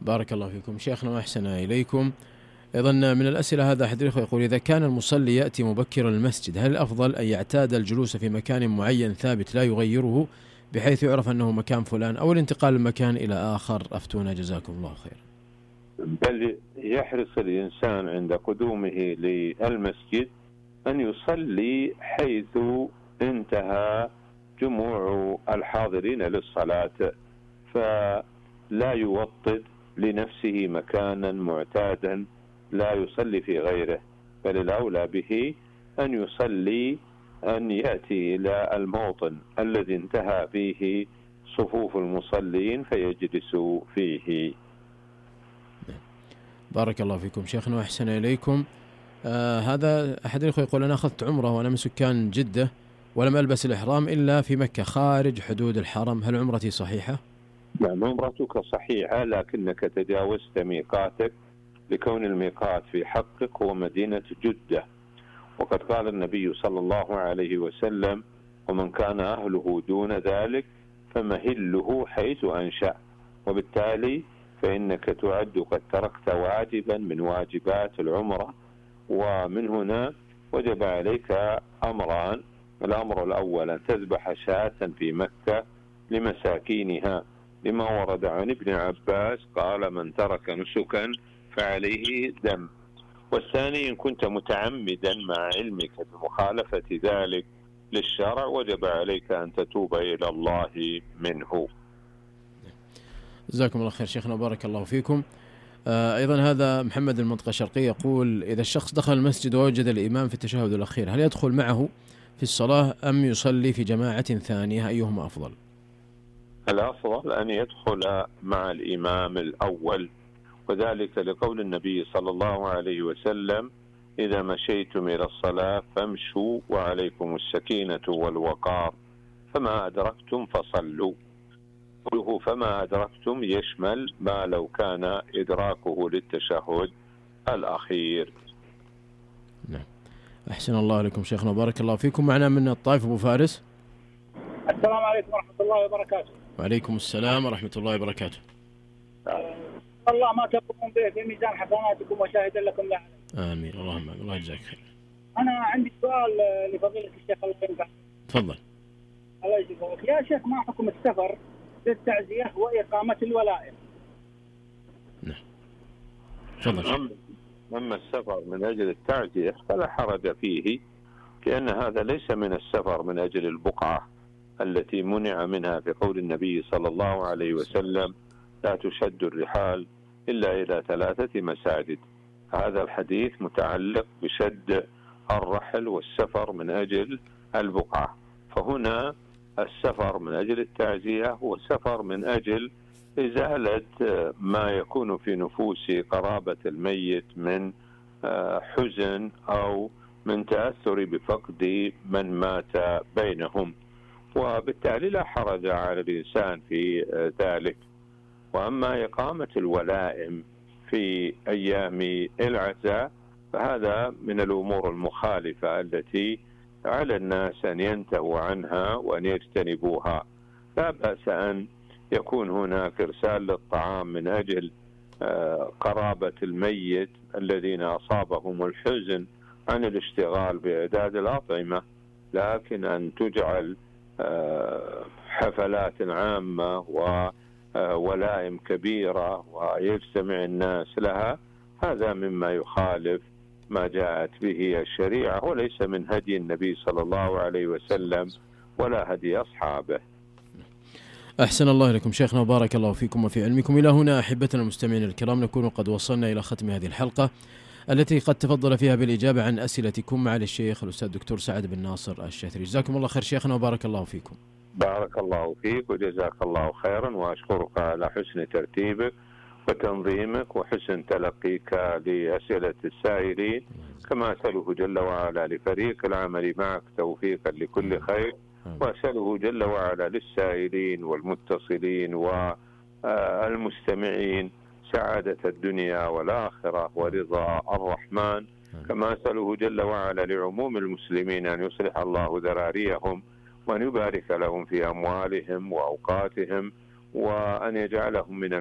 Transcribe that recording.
بارك الله فيكم شيخنا وأحسن إليكم. أيضا من الأسئلة هذا أحد الإخوة يقول: إذا كان المصلي يأتي مبكرا المسجد، هل الأفضل أن يعتاد الجلوس في مكان معين ثابت لا يغيره بحيث يعرف أنه مكان فلان، أو الانتقال من مكان إلى آخر؟ أفتونا جزاكم الله خير. بل يحرص الإنسان عند قدومه للمسجد أن يصلي حيث انتهى جموع الحاضرين للصلاة، فلا يوطد لنفسه مكانا معتادا لا يصلي في غيره، بل الأولى به أن يصلي أن يأتي إلى الموطن الذي انتهى فيه صفوف المصلين فيجلس فيه. بارك الله فيكم شيخنا وأحسن إليكم. هذا أحد الأخوة يقول: أنا أخذت عمرة وأنا من سكان جدة ولم ألبس الإحرام إلا في مكة خارج حدود الحرم، هل عمرتي صحيحة؟ نعم، عمرتك صحيحة، لكنك تجاوزت ميقاتك لكون الميقات في حقك هو مدينة جدة، وقد قال النبي صلى الله عليه وسلم: ومن كان أهله دون ذلك فمهله حيث أنشأ، وبالتالي فإنك تعد قد تركت واجبا من واجبات العمرة. ومن هنا وجب عليك أمران: الأمر الأول أن تذبح شاة في مكة لمساكينها، لما ورد عن ابن عباس قال: من ترك نسكا فعليه دم. والثاني إن كنت متعمدا مع علمك بمخالفة ذلك للشرع وجب عليك أن تتوب إلى الله منه. جزاكم الله خير شيخنا وبارك الله فيكم. أيضا هذا محمد المنطقة الشرقية يقول: إذا الشخص دخل المسجد ووجد الإمام في التشهد الأخير، هل يدخل معه في الصلاة أم يصلي في جماعة ثانية؟ أيهما أفضل؟ الأفضل أن يدخل مع الإمام الأول، وذلك لقول النبي صلى الله عليه وسلم: إذا مشيتم إلى الصلاة فامشوا وعليكم السكينة والوقار، فما أدركتم فصلوا. قوله فما أدركتم يشمل ما لو كان إدراكه للتشهد الأخير. نعم، أحسن الله عليكم شيخنا وبارك الله فيكم. معنا من الطائف أبو فارس. السلام عليكم ورحمة الله وبركاته. وعليكم السلام ورحمة الله وبركاته. الله ما تقومون به في ميزان حسناتكم وشاهدا لكم لا عليكم. آمين، اللهم آمين، الله يجزاك خير. أنا عندي سؤال لفضيلة الشيخ الله ينفع. تفضل. الله يجزاك يا شيخ، ما حكم السفر للتعزية وإقامة الولائم؟ نعم، تفضل. أما السفر من أجل التعزية فلا حرج فيه، لأن هذا ليس من السفر من أجل البقعة التي منع منها في قول النبي صلى الله عليه وسلم: لا تشد الرحال إلا إلى 3 مساجد. هذا الحديث متعلق بشد الرحل والسفر من أجل البقعة، فهنا السفر من أجل التعزية هو سفر من أجل إزالة ما يكون في نفوس قرابة الميت من حزن أو من تأثر بفقد من مات بينهم، وبالتالي لا حرج على الإنسان في ذلك. وأما إقامة الولائم في أيام العزاء فهذا من الأمور المخالفة التي على الناس أن ينتهوا عنها وأن يجتنبوها. لا بأس أن يكون هناك إرسال للطعام من أجل قرابة الميت الذين أصابهم الحزن عن الاشتغال بإعداد الأطعمة، لكن أن تجعل حفلات عامة وولائم كبيرة ويجتمع الناس لها، هذا مما يخالف ما جاءت به الشريعة، وليس من هدي النبي صلى الله عليه وسلم ولا هدي أصحابه. أحسن الله إليكم شيخنا وبارك الله فيكم وفي علمكم. إلى هنا أحبتنا المستمعين الكرام نكون قد وصلنا إلى ختم هذه الحلقة التي قد تفضل فيها بالإجابة عن أسئلتكم مع الشيخ الأستاذ الدكتور سعد بن ناصر الشهري. جزاكم الله خير شيخنا وبارك الله فيكم. بارك الله فيك وجزاك الله خيرا، وأشكرك على حسن ترتيبك وتنظيمك وحسن تلقيك لأسئلة السائلين، كما أسأله جل وعلا لفريق العمل معك توفيقا لكل خير، وأسأله جل وعلا للسائلين والمتصلين والمستمعين سعادة الدنيا والآخرة ورضا الرحمن، كما أسأله جل وعلا لعموم المسلمين أن يصلح الله ذراريهم وأن يبارك لهم في أموالهم وأوقاتهم وأن يجعلهم من